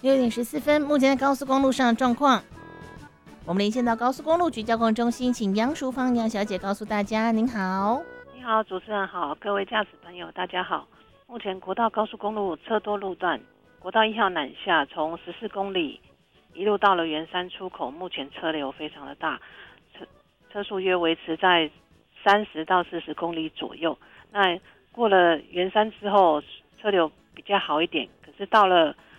6点14分，目前在高速公路上的状况，我们连线到高速公路局交通中心，请杨淑芳杨小姐告诉大家。您好。 你好，主持人好，各位驾驶朋友大家好。目前国道高速公路车多路段，国道1号南下从14公里一路到了圆山出口，目前车流非常的大，车速约维持在30到40公里左右。那过了圆山之后，车流比较好一点，可是到了